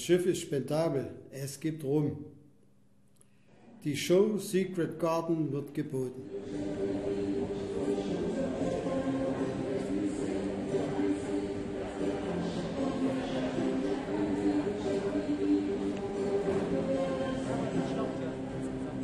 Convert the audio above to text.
Schiff ist spendabel, es gibt Rum. Die Show Secret Garden wird geboten.